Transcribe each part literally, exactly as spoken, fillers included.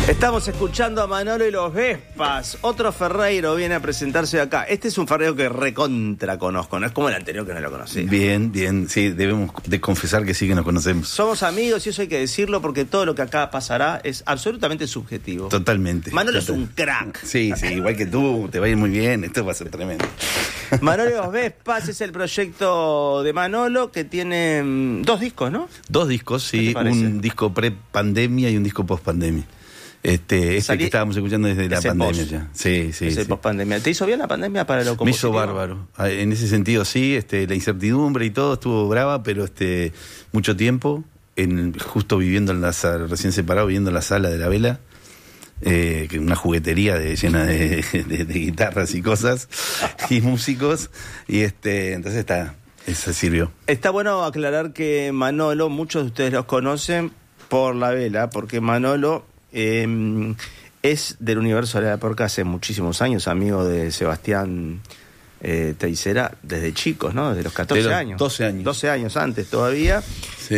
Estamos escuchando a Manolo y los Vespas. Otro Ferreiro viene a presentarse acá. Este es un Ferreiro que recontra conozco, no es como el anterior que no lo conocí. Bien, bien, sí, debemos de confesar que sí que nos conocemos. Somos amigos y eso hay que decirlo porque todo lo que acá pasará es absolutamente subjetivo. Totalmente. Manolo Total. es un crack. Sí, sí, igual que tú, te va a ir muy bien, esto va a ser tremendo. Manolo y los Vespas es el proyecto de Manolo que tiene mm, dos discos, ¿no? Dos discos, sí, un disco pre-pandemia y un disco post-pandemia. Este, este Salí... que estábamos escuchando desde la pandemia post. ya. Sí, sí. Ese sí. post-pandemia. ¿Te hizo bien la pandemia para lo Me hizo compositivo? bárbaro. En ese sentido, sí, este, la incertidumbre y todo estuvo brava, pero este, mucho tiempo, en, justo viviendo en la sala, recién separado, viviendo en la sala de la vela. Eh, que una juguetería de, llena de, de, de guitarras y cosas y músicos y este entonces está eso sirvió. Está bueno aclarar que Manolo, muchos de ustedes los conocen por la vela, porque Manolo eh, es del universo de la porca hace muchísimos años, amigo de Sebastián eh, Teisera desde chicos, ¿no? Desde los catorce Pero años. doce años. doce años antes todavía. Sí.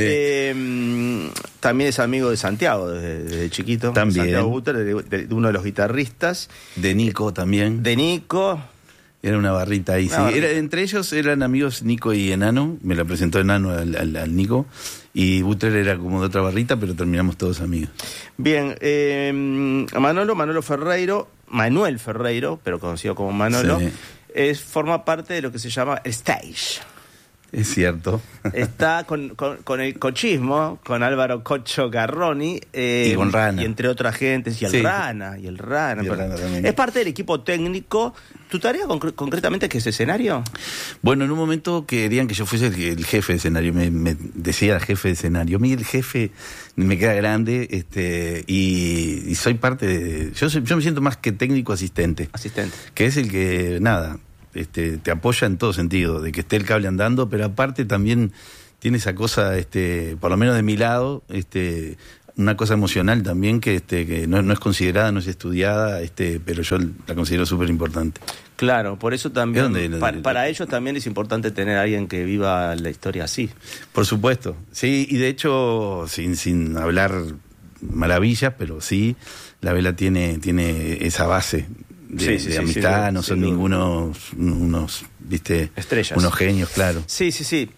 Eh, también es amigo de Santiago desde, desde chiquito. También. Santiago Butter, de, de, de uno de los guitarristas. De Nico también. De Nico. Era una barrita ahí, una sí. Barrita. Era, entre ellos eran amigos Nico y Enano. Me la presentó Enano al, al, al Nico. Y Butter era como de otra barrita, pero terminamos todos amigos. Bien, eh, Manolo, Manolo Ferreiro, Manuel Ferreiro, pero conocido como Manolo, sí. es, forma parte de lo que se llama Stage. Es cierto. Está con, con, con el cochismo, con Álvaro Cocho Garroni. Eh, y con Rana. Y entre otras gentes, y el sí. Rana, y el Rana. Y el Rana también. Es parte del equipo técnico. ¿Tu tarea concre- concretamente qué es escenario? Bueno, en un momento querían que yo fuese el, el jefe de escenario. Me, me decía el jefe de escenario. A mí el jefe me queda grande este y, y soy parte de... Yo, soy, yo me siento más que técnico asistente. Asistente. Que es el que, nada... Este, te apoya en todo sentido, de que esté el cable andando, pero aparte también tiene esa cosa, este, por lo menos de mi lado, este, una cosa emocional también que, este, que no, no es considerada, no es estudiada, este, pero yo la considero súper importante. Claro, por eso también, ¿Dónde? para, para ellos también es importante tener a alguien que viva la historia así. Por supuesto, sí, y de hecho, sin, sin hablar maravillas, pero sí, la vela tiene, tiene esa base. De, sí, sí, de sí, amistad, sí, no sí, son sí, ningunos unos, viste, estrellas, unos genios, claro. Sí, sí, sí.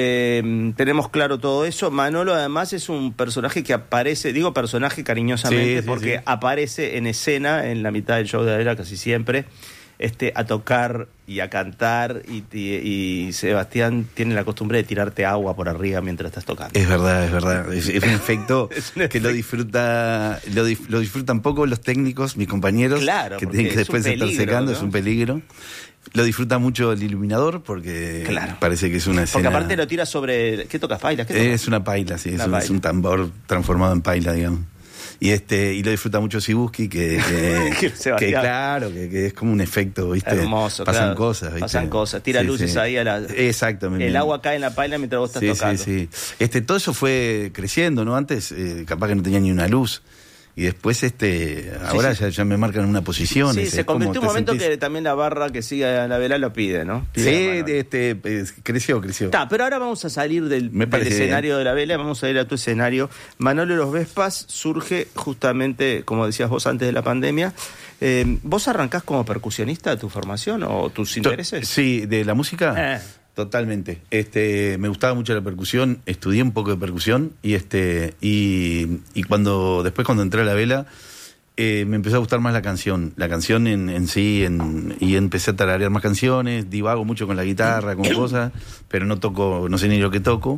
Eh, tenemos claro todo eso. Manolo además es un personaje que aparece, digo personaje cariñosamente, sí, sí, porque sí. aparece en escena en la mitad del show de Adela casi siempre, este, a tocar y a cantar y, y, y Sebastián tiene la costumbre de tirarte agua por arriba mientras estás tocando. Es verdad, es verdad. Es, es un efecto es un que efecto. lo disfruta lo, dif, lo disfrutan poco los técnicos, mis compañeros, claro, que tienen que después peligro, estar secando, ¿no? Es un peligro. Lo disfruta mucho el iluminador porque claro. parece que es una escena... Porque aparte lo tira sobre... ¿Qué tocas? ¿Pailas? ¿Qué tocas? Es una paila, sí, una es un, paila. es un tambor transformado en paila, digamos. Y este y lo disfruta mucho Sibuski, que, que, que claro, que, que es como un efecto, ¿viste? Hermoso, Pasan claro. cosas, ¿viste? Pasan cosas, tira sí, luces sí. ahí a la... Exactamente. El agua cae en la paila mientras vos estás sí, tocando. Sí, sí, Este, todo eso fue creciendo, ¿no? Antes eh, capaz que no tenía ni una luz. Y después, este, ahora sí, sí. Ya, ya me marcan una posición. Sí, ese, se convirtió un momento sentís... que también la barra que sigue a la vela lo pide, ¿no? Pide sí, este, pues, creció, creció. Está, pero ahora vamos a salir del, Me del escenario bien. de la vela, vamos a ir a tu escenario. Manolo y los Vespas surge justamente, como decías vos, antes de la pandemia. Eh, ¿Vos arrancás como percusionista de tu formación o tus intereses? Sí, de la música... Eh. Totalmente. Este, me gustaba mucho la percusión, estudié un poco de percusión y este y, y cuando después cuando entré a la vela eh, me empezó a gustar más la canción, la canción en, en sí en, y empecé a tararear más canciones, divago mucho con la guitarra, con cosas, pero no toco, no sé ni lo que toco.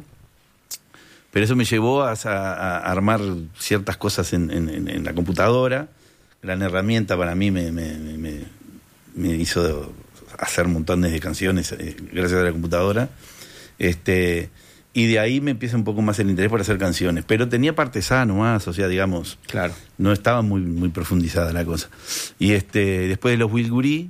Pero eso me llevó a, a, a armar ciertas cosas en, en, en la computadora. Gran herramienta para mí, me, me, me, me hizo hacer montones de canciones eh, gracias a la computadora. Este, y de ahí me empieza un poco más el interés por hacer canciones. Pero tenía partesano más, o sea, digamos, claro. No estaba muy, muy profundizada la cosa. Y este, después de los Wilgurí,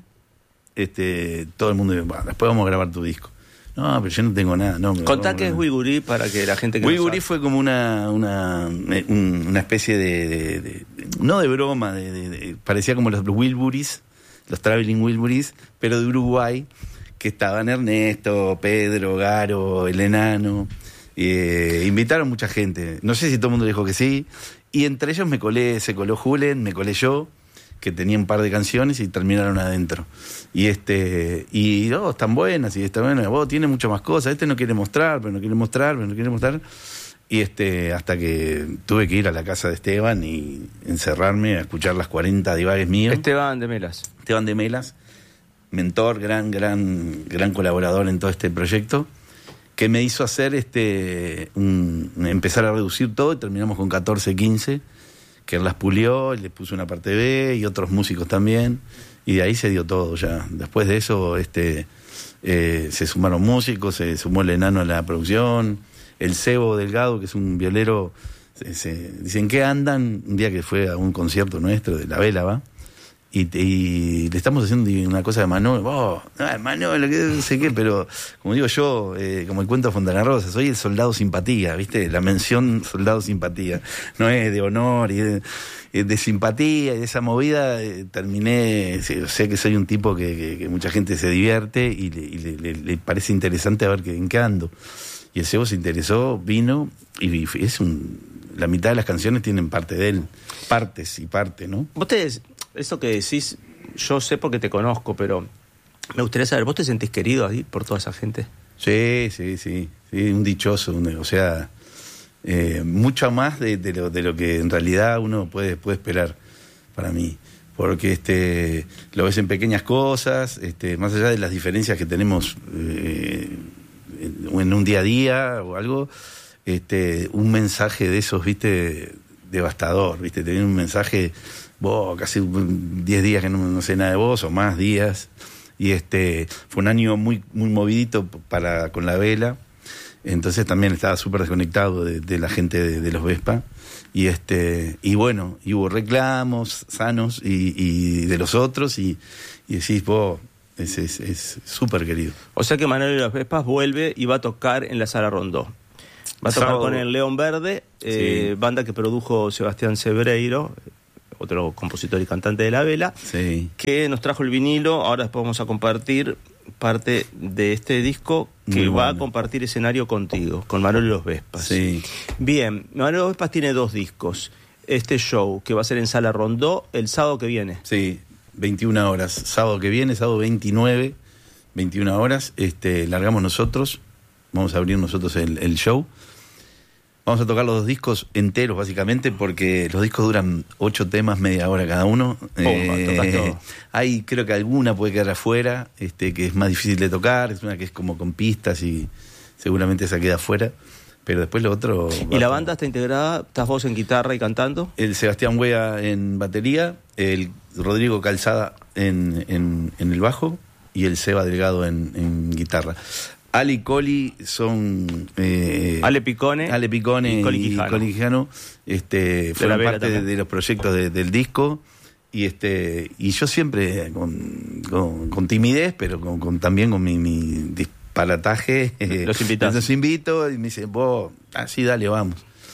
este, todo el mundo dice, bueno, después vamos a grabar tu disco. No, pero yo no tengo nada. No, Contá no, qué no. es Wilgurí para que la gente que Wilgurí no sabe. fue como una una, una especie de, de, de, de no de broma, de, de, de, parecía como los Wilburys, los Traveling Wilburys, pero de Uruguay, que estaban Ernesto, Pedro, Garo, el Enano. Eh, invitaron mucha gente. No sé si todo el mundo dijo que sí. Y entre ellos me colé, se coló Julen, me colé yo, que tenía un par de canciones y terminaron adentro. Y este y oh, están buenas, y está bueno, vos tiene mucho más cosas, este no quiere mostrar, pero no quiere mostrar, pero no quiere mostrar. Y este hasta que tuve que ir a la casa de Esteban y encerrarme a escuchar las cuarenta divagues míos. Esteban de Melas. Esteban de Melas, mentor, gran, gran, gran colaborador en todo este proyecto, que me hizo hacer este un, empezar a reducir todo, y terminamos con catorce, quince, que él las pulió, y le puso una parte B y otros músicos también, y de ahí se dio todo ya. Después de eso este eh, se sumaron músicos, se sumó el enano a la producción, el Cebo Delgado, que es un violero, se, se, dicen que andan, un día que fue a un concierto nuestro de La Vela, ¿va? Y, y le estamos haciendo una cosa de Manolo, oh, no, Manolo, que no sé qué, pero como digo yo, eh, como el cuento de Fontana Rosa, soy el soldado simpatía, ¿viste? La mención soldado simpatía, no es de honor, y de, de simpatía y de esa movida, eh, terminé, sé que soy un tipo que, que, que mucha gente se divierte y, le, y le, le, le parece interesante a ver que, en qué ando. Y el Cebo se interesó, vino, y es un, la mitad de las canciones tienen parte de él, partes y parte, ¿no? Vos te... Esto que decís, yo sé porque te conozco, pero me gustaría saber, ¿vos te sentís querido ahí por toda esa gente? Sí, sí, sí, sí, un dichoso, un, o sea, eh, mucho más de, de, lo, de lo que en realidad uno puede, puede esperar para mí, porque este lo ves en pequeñas cosas, este más allá de las diferencias que tenemos eh, en, en un día a día o algo, este un mensaje de esos, viste, devastador, viste, te viene un mensaje... Vos, casi diez días que no, no sé nada de vos, o más días, y este fue un año muy muy movidito para con la vela, entonces también estaba súper desconectado de, de la gente de, de los Vespa, y este y bueno, y hubo reclamos sanos y, y de los otros, y, y decís, vos, es súper querido. O sea que Manolo y los Vespas vuelve y va a tocar en la Sala Rondó. Va a tocar Sábado. Con el León Verde, eh, sí. Banda que produjo Sebastián Sebreiro, otro compositor y cantante de La Vela, sí. Que nos trajo el vinilo. Ahora después vamos a compartir parte de este disco que Muy va bueno. a compartir escenario contigo, con Manolo y los Vespas. Sí. Bien, Manolo y los Vespas tiene dos discos. Este show que va a ser en Sala Rondó el sábado que viene. Sí, veintiuna horas. Sábado que viene, sábado veintinueve, veintiuna horas. Este, largamos nosotros, vamos a abrir nosotros el, el show. Vamos a tocar los dos discos enteros, básicamente, porque los discos duran ocho temas, media hora cada uno. Oh, eh, hay, creo que alguna puede quedar afuera, este, que es más difícil de tocar, es una que es como con pistas y seguramente esa queda afuera. Pero después lo otro... ¿Y la banda está integrada? ¿Estás vos en guitarra y cantando? El Sebastián Huea en batería, el Rodrigo Calzada en, en, en el bajo y el Seba Delgado en, en guitarra. Ale y Coli son... Eh, Ale Picone. Ale Picone y Coli y Quijano, Coli Quijano este, fueron parte de, de los proyectos de, del disco. Y este y yo siempre con, con, con timidez, pero con, con también con mi, mi disparataje. Los invitás. Los invito y me dicen, vos, así dale, vamos.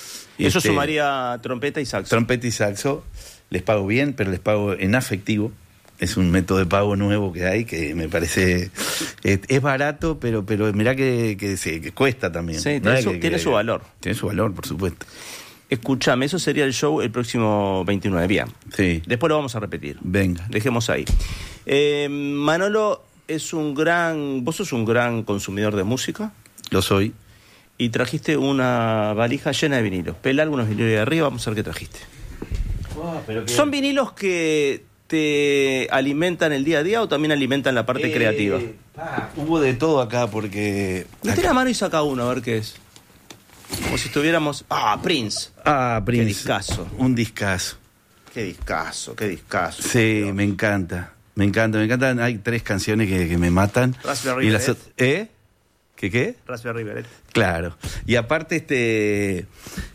Y eso este, sumaría trompeta y saxo. Trompeta y saxo. Les pago bien, pero les pago en afectivo. Es un método de pago nuevo que hay que me parece... Es, es barato, pero pero mirá que, que, se, que cuesta también. Sí, ¿no? tiene, su, que, tiene que, su valor. Tiene su valor, por supuesto. Escúchame, eso sería el show el próximo veintinueve. Bien. Sí. Después lo vamos a repetir. Venga. Dejemos ahí. Eh, Manolo es un gran... Vos sos un gran consumidor de música. Lo soy. Y trajiste una valija llena de vinilos. Pela algunos vinilos de arriba, vamos a ver qué trajiste. Oh, pero que... ¿Son vinilos que te alimentan el día a día o también alimentan la parte eh, creativa? Ah, hubo de todo acá porque... Mete la mano y saca uno, a ver qué es. Como si estuviéramos... Ah, Prince. Ah, Prince. Qué discazo. Un discazo. Qué discazo, qué discazo. Sí, Dios. me encanta. Me encanta, me encantan. Hay tres canciones que, que me matan. Raspberry y las Beret. ¿Eh? ¿Qué qué? Raspberry Beret. Claro. Y aparte, este...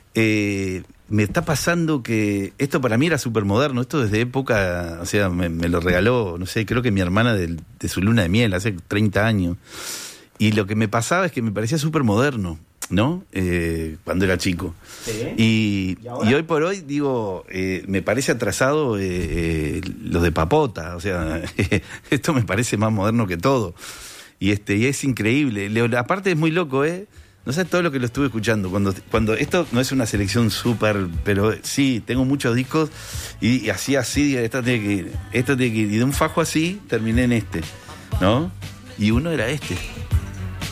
Eh, me está pasando que esto para mí era súper moderno, esto desde época, o sea, me, me lo regaló, no sé, creo que mi hermana de, de su luna de miel, hace treinta años. Y lo que me pasaba es que me parecía súper moderno, ¿no? Eh, cuando era chico. ¿Sí? Y, ¿Y, y hoy por hoy, digo, eh, me parece atrasado eh, eh, lo de Papota, o sea, esto me parece más moderno que todo. Y este y es increíble. Le, aparte es muy loco, ¿eh? No sabes todo lo que lo estuve escuchando. Cuando, cuando esto no es una selección súper, pero sí, tengo muchos discos y, y así, así, esta tiene que ir, esta tiene que ir. Y de un fajo así terminé en este, ¿no? Y uno era este.